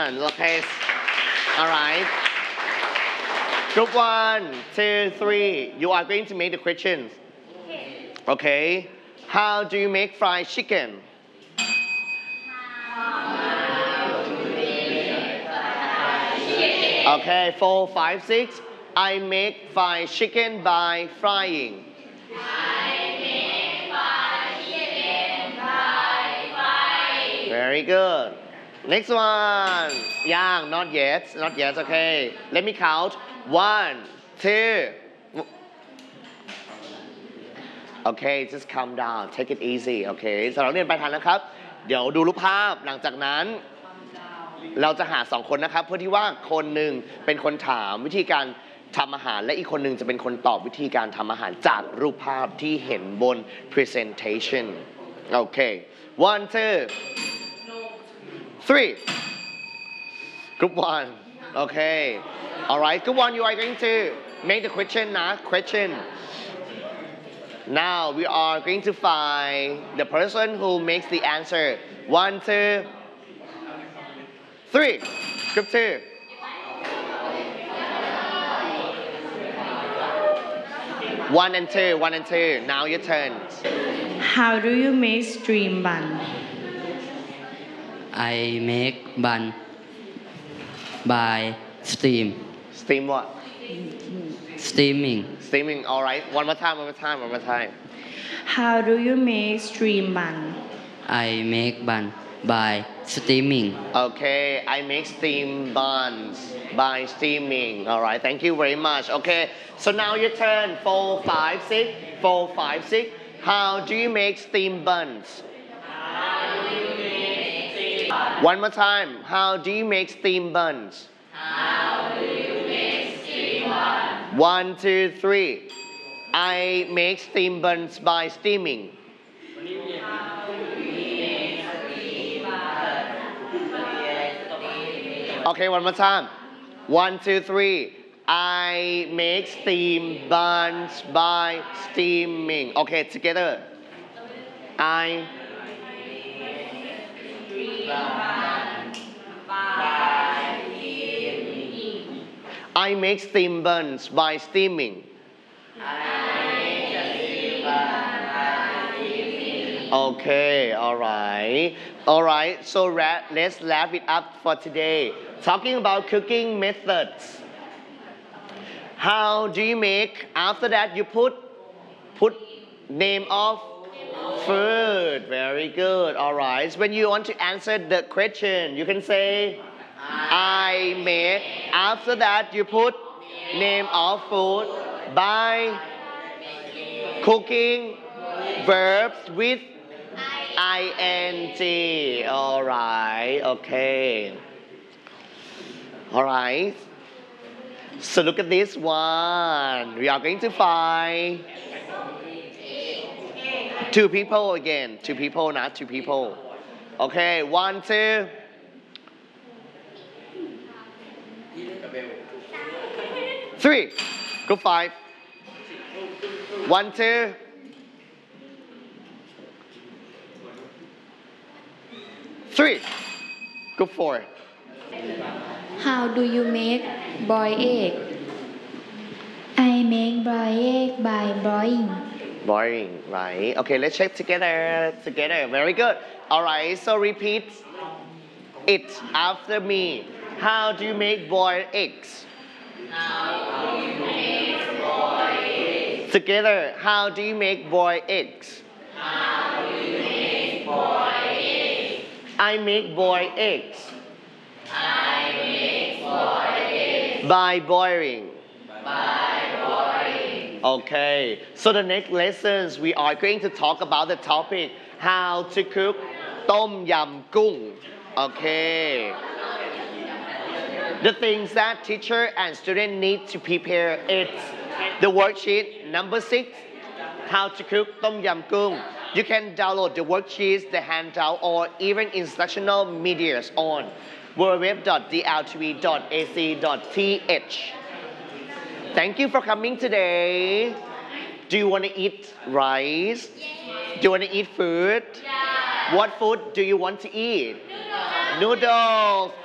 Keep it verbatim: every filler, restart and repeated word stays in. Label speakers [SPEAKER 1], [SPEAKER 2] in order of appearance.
[SPEAKER 1] one. Okay. All right. Group one, two, three. You are going to make the questions. Okay. How do you make fried chicken? Okay, four, five, six. I make fried chicken by frying. I make fried chicken by frying. Very good. Next one. Yang, not yet, not yet. Okay. Let me count. One, two. Okay, just calm down. Take it easy. Okay สำหรับเรียนไปทันนะครับ เดี๋ยวดูรูปภาพหลังจากนั้น เราจะหาสองคนนะครับเพื่อที่ว่าคนหนึ่งเป็นคนถามวิธีการทำอาหารและอีกคนหนึ่งจะเป็นคนตอบวิธีการทำอาหารจากรูปภาพที่เห็นบน presentation โอเค one two three group one okay alright group one you are going to make the question นะ question now we are going to find the person who makes the answer one two three group two one and two one and two now your turn
[SPEAKER 2] How do you make stream bun
[SPEAKER 3] I make bun by steam
[SPEAKER 1] steam what
[SPEAKER 3] steaming
[SPEAKER 1] steaming alright one more time one more time one more time
[SPEAKER 2] How do you make stream bun
[SPEAKER 3] I make bun by steaming
[SPEAKER 1] okay I make steam buns by steaming alright thank you very much okay so now your turn four five six four five six how do you make steam buns how do you make steam buns one more time how do you make steam buns how do you make steam buns one two three I make steam buns by steaming Okay, one more time. One, two, three. I make steam buns by steaming. Okay, together. I I make steam buns by steaming. Okay, all right. All right, so let's wrap it up for today. Talking about cooking methods. How do you make, after that you put, put name of food. Very good, all right. So when you want to answer the question, you can say, I make. After that you put name of food by cooking verbs with ing. All right, okay. All right. So look at this one. We are going to find two people again. Two people, not two people. Okay, one, two. Three. Group five. One, two. Three. Group four.
[SPEAKER 4] How do you make boiled egg? I make boiled egg by boiling.
[SPEAKER 1] Boiling, right? Okay, let's check together. Together, very good. All right, so repeat it after me. How do you make boiled eggs? How do you make boiled eggs? Together, how do you make boiled eggs? How do you make boiled eggs? I make boiled eggs. I make boiled eggs. By boiling. By boiling. Okay, so the next lessons we are going to talk about the topic how to cook Tom Yum Goong. Okay. The things that teacher and student need to prepare it's the worksheet number six, how to cook Tom Yum Goong. You can download the worksheets, the handout, or even instructional medias on w w w dot d l t v dot a c dot t h. Thank you for coming today. Do you want to eat rice? Do you want to eat food? What food do you want to eat? Noodles. Noodles.